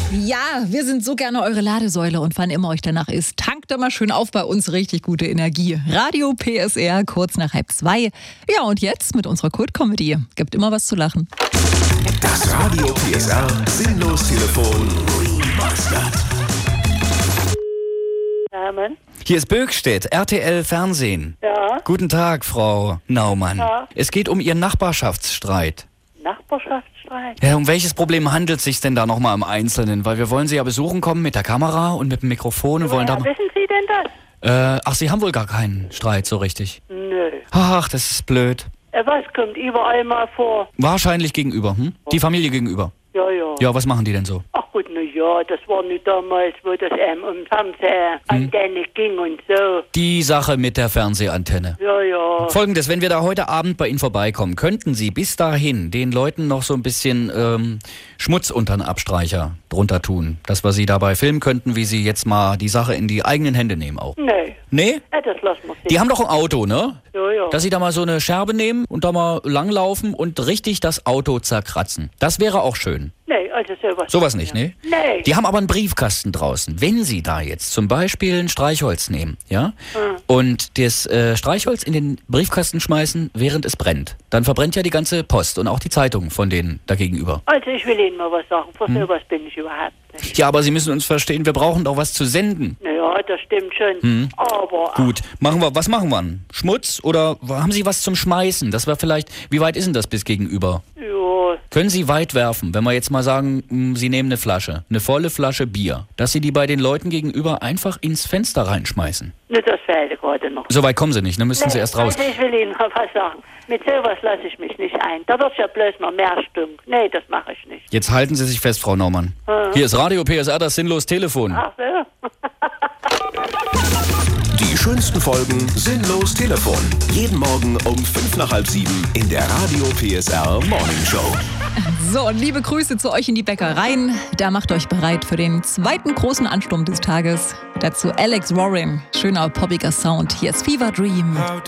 Ja, wir sind so gerne eure Ladesäule und wann immer euch danach ist, tankt immer schön auf bei uns, richtig gute Energie. Radio PSR, kurz nach 1:30. Ja, und jetzt mit unserer Kult-Comedy. Gibt immer was zu lachen. Das Radio PSR Sinnlos-Telefon Remastered. Namen? Hier ist Böckstedt, RTL Fernsehen. Ja. Guten Tag, Frau Naumann. Ja. Es geht um Ihren Nachbarschaftsstreit. Nachbarschaftsstreit? Ja, um welches Problem handelt es sich denn da nochmal im Einzelnen? Weil wir wollen Sie ja besuchen kommen mit der Kamera und mit dem Mikrofon und wollen da... Wissen Sie denn das? Ach, Sie haben wohl gar keinen Streit so richtig. Nö. Ach, das ist blöd. Was kommt überall mal vor? Wahrscheinlich gegenüber, hm? Die Familie gegenüber. Ja, ja. Ja, was machen die denn so? Ach gut, na ja, das war nicht damals, wo das um Fernsehantenne ging und so. Die Sache mit der Fernsehantenne. Ja, ja. Folgendes, wenn wir da heute Abend bei Ihnen vorbeikommen, könnten Sie bis dahin den Leuten noch so ein bisschen Schmutz unter den Abstreicher drunter tun, dass wir Sie dabei filmen könnten, wie Sie jetzt mal die Sache in die eigenen Hände nehmen auch. Nee. Nee? Ja, das lassen wir sehen. Die haben doch ein Auto, ne? Ja, ja. Dass Sie da mal so eine Scherbe nehmen und da mal langlaufen und richtig das Auto zerkratzen. Das wäre auch schön. Nee, also sowas. Sowas nicht, ne? Nee. Die haben aber einen Briefkasten draußen. Wenn Sie da jetzt zum Beispiel ein Streichholz nehmen, ja, und das Streichholz in den Briefkasten schmeißen, während es brennt, dann verbrennt ja die ganze Post und auch die Zeitung von denen dagegenüber. Also ich will Ihnen mal was sagen. Für sowas bin ich überhaupt nicht. Ja, aber Sie müssen uns verstehen, wir brauchen doch was zu senden. Naja, das stimmt schon. Aber... Gut, was machen wir? Schmutz oder haben Sie was zum Schmeißen? Das wäre vielleicht, wie weit ist denn das bis gegenüber? Ja, Können Sie weit werfen, wenn wir jetzt mal sagen, Sie nehmen eine Flasche, eine volle Flasche Bier, dass Sie die bei den Leuten gegenüber einfach ins Fenster reinschmeißen? ne, das fehlt gerade noch. So weit kommen Sie nicht, dann müssten Sie erst raus. Also ich will Ihnen mal was sagen. Mit sowas lasse ich mich nicht ein. Da wird ja bloß noch mehr Stunk. Nee, das mache ich nicht. Jetzt halten Sie sich fest, Frau Naumann. Hier ist Radio PSR, das Sinnlos-Telefon. Ach so. Die schönsten Folgen Sinnlos-Telefon. Jeden Morgen um 6:55 in der Radio PSR Morning Show. So, und liebe Grüße zu euch in die Bäckereien. Da macht euch bereit für den zweiten großen Ansturm des Tages. Dazu Alex Warren. Schöner poppiger Sound. Hier ist Fever Dream.